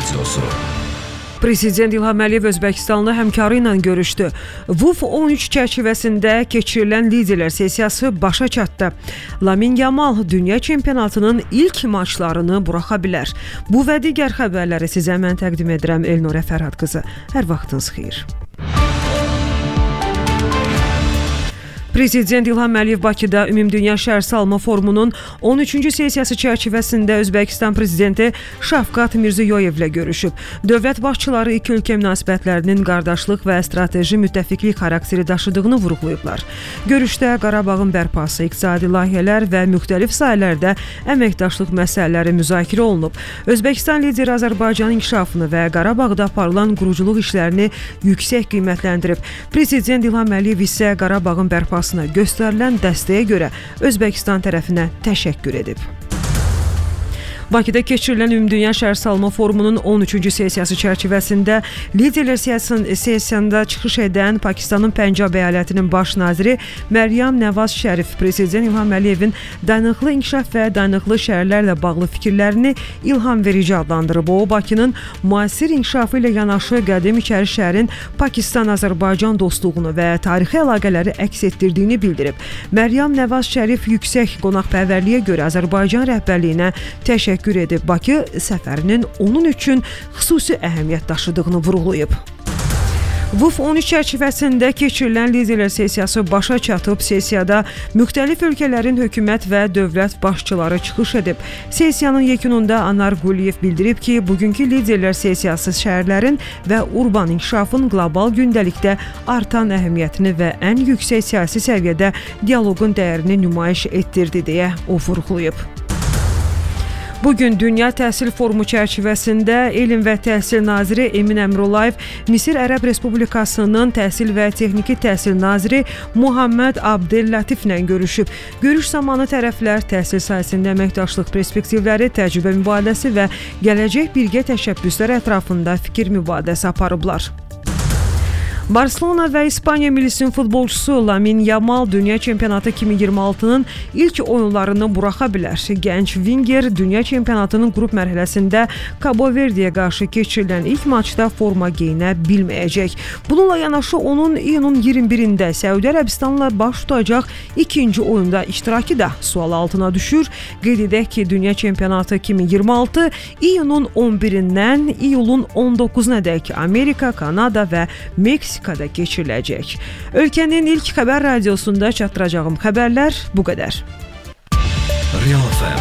Radiosu. Prezident İlham Əliyev Özbəkistanlı həmkarı ilə görüşdü. WUF 13 çərçivəsində keçirilən liderlər sessiyası başa çatdı. Lamin Yamal dünya çempionatının ilk maçlarını buraxa bilər. Bu və digər xəbərləri sizə mən təqdim edirəm Elnurə Fərhad qızı. Hər vaxtınız xeyir. Prezident İlham Əliyev Bakıda Ümumdünya Şəhər Salma Forumunun 13-cü sessiyası çərçivəsində Özbəkistan prezidenti Şavkat Mirziyoyevlə görüşüb. Dövlət başçıları iki ölkə münasibətlərinin qardaşlıq və strateji müttəfiqlik xarakteri daşıdığını vurğulayıblar. Görüşdə Qarabağın bərpası, iqtisadi layihələr və müxtəlif sahələrdə əməkdaşlıq məsələləri müzakirə olunub. Özbəkistan lideri Azərbaycanın inkişafını və Qarabağda aparılan quruculuq işlərini yüksək qiymətləndirib. Prezident İlham Əliyev isə Qarabağın bərpası göstərilən dəstəyə görə Özbəkistan tərəfinə təşəkkür edib. Bakıda keçirilən Ümumdünya Şəhər Salma Forumunun 13-cü sessiyası çərçivəsində liderlər sessiyasında çıxış edən Pakistanın Pəncab əyalətinin baş naziri Məryam Nəvaz Şərif Prezident İlham Əliyevin dayanıqlı inkişaf və dayanıqlı şəhərlərlə bağlı fikirlərini ilham verici adlandırıb. O, Bakının müasir inkişafı ilə yanaşı qədim İçəri şəhərin Pakistan-Azərbaycan dostluğunu və tarixi əlaqələri əks etdirdiyini bildirib. Məryam Nəvaz Şərif yüksək qonaqpərvərliyə görə Azərbaycan rəhbərliyinə təşəkkür edib. Bakı səfərinin onun üçün xüsusi əhəmiyyət daşıdığını vurğulayıb. WUF 13 çərçivəsində keçirilən liderlər sessiyası başa çatıb. Sessiyada müxtəlif ölkələrin hökumət və dövlət başçıları çıxış edib. Sessiyanın yekununda Anar Quliyev bildirib ki, bugünkü liderlər sessiyası şəhərlərin və urban inkişafın qlobal gündəlikdə artan əhəmiyyətini və ən yüksək siyasi səviyyədə dialoqun dəyərini nümayiş etdirdi deyə o vurğulayıb. Bugün Dünya Təhsil Forumu çərçivəsində Elm və Təhsil Naziri Emin Əmrullayev Misir Ərəb Respublikasının Təhsil və Texniki Təhsil Naziri Muhammed Abdellatiflə görüşüb. Görüş zamanı tərəflər təhsil sahəsində əməkdaşlıq perspektivləri, təcrübə mübadiləsi və gələcək birgə təşəbbüslər ətrafında fikir mübadiləsi aparıblar. Barselona və İspaniya millisinin futbolçusu Lamin Yamal Dünya Çempionatı 2026-nın ilk oyunlarını buraxa bilər. Gənc Winger Dünya Çempionatının qrup mərhələsində Cabo Verdeyə qarşı keçirilən ilk maçda forma geyinə bilməyəcək. Bununla yanaşı onun iyunun 21-də Səudi Ərəbistanla baş tutacaq ikinci oyunda iştirakı da sual altına düşür. Qeyd edək ki, Dünya Çempionatı 2026 iyunun 11-dən iyulun 19-nadək Amerika, Kanada və Meksikada keçiriləcək. Ölkənin ilk xəbər radiosunda çatdıracağım xəbərlər bu qədər. Real FM